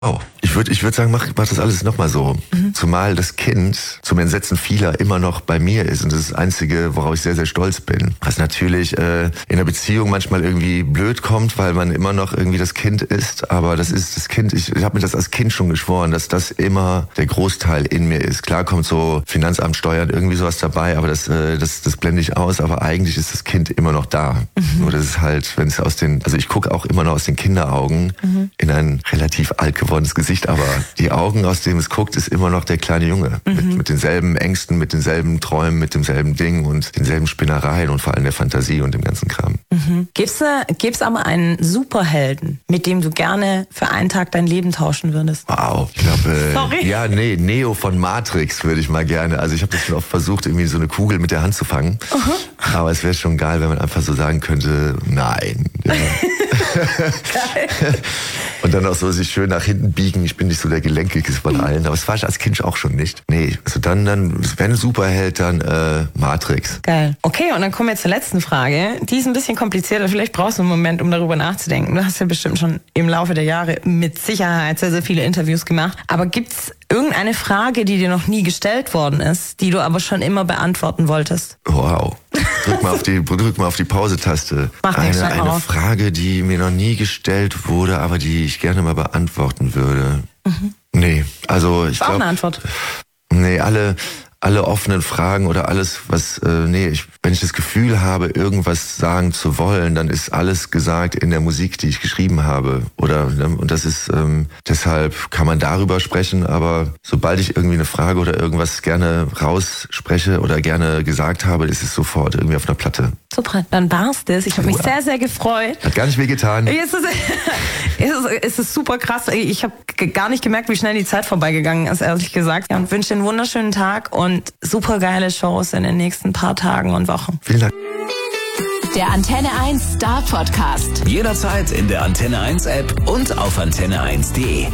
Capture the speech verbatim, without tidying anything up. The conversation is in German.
Oh, ich würde ich würd sagen, mach, mach das alles nochmal so. Mhm. Zumal das Kind zum Entsetzen vieler immer noch bei mir ist. Und das ist das Einzige, worauf ich sehr, sehr stolz bin. Was natürlich äh, in der Beziehung manchmal irgendwie blöd kommt, weil man immer noch irgendwie das Kind ist. Aber das ist das Kind, ich, ich habe mir das als Kind schon geschworen, dass das immer der Großteil in mir ist. Klar kommt so Finanzamt, Steuern, irgendwie sowas dabei, aber das, äh, das, das blende ich aus. Aber eigentlich ist das Kind immer noch da. Mhm. Nur das ist halt, wenn es aus den, also ich gucke auch immer noch aus den Kinderaugen mhm. in ein relativ alt geworden Gesicht, aber die Augen, aus denen es guckt, ist immer noch der kleine Junge. Mhm. Mit, mit denselben Ängsten, mit denselben Träumen, mit demselben Ding und denselben Spinnereien und vor allem der Fantasie und dem ganzen Kram. Mhm. Gibt's, gibt's aber einen Superhelden, mit dem du gerne für einen Tag dein Leben tauschen würdest? Wow, ich glaube, Sorry. ja, nee, Neo von Matrix würde ich mal gerne. Also ich habe das schon oft versucht, irgendwie so eine Kugel mit der Hand zu fangen. Uh-huh. Aber es wäre schon geil, wenn man einfach so sagen könnte, nein. Ja. Geil. Und dann auch so sich schön nach hinten biegen. Ich bin nicht so der Gelenkigste von allen, aber das war ich als Kind auch schon nicht. Nee, also dann, dann wenn Superheld, dann äh, Matrix. Geil. Okay, und dann kommen wir zur letzten Frage. Die ist ein bisschen komplizierter. Vielleicht brauchst du einen Moment, um darüber nachzudenken. Du hast ja bestimmt schon im Laufe der Jahre mit Sicherheit sehr, sehr viele Interviews gemacht. Aber gibt's irgendeine Frage, die dir noch nie gestellt worden ist, die du aber schon immer beantworten wolltest? Wow. Drück mal auf die, drück mal auf die Pause-Taste. Mach eine eine Frage, die mir noch nie gestellt wurde, aber die ich gerne mal beantworten würde. Mhm. Nee, also ich glaube... Auch eine Antwort. Nee, alle... alle offenen Fragen oder alles, was, äh, nee, ich, wenn ich das Gefühl habe, irgendwas sagen zu wollen, dann ist alles gesagt in der Musik, die ich geschrieben habe. Oder, und das ist, ähm, deshalb kann man darüber sprechen, aber sobald ich irgendwie eine Frage oder irgendwas gerne rausspreche oder gerne gesagt habe, ist es sofort irgendwie auf einer Platte. Super, dann war's das. Ich habe mich wow. sehr, sehr gefreut. Hat gar nicht wehgetan. Es ist, es ist, es ist super krass. Ich habe gar nicht gemerkt, wie schnell die Zeit vorbeigegangen ist, ehrlich gesagt. Ja, und wünsche dir einen wunderschönen Tag und super geile Shows in den nächsten paar Tagen und Wochen. Vielen Dank. Der Antenne eins Star Podcast. Jederzeit in der Antenne eins App und auf antenne eins punkt de.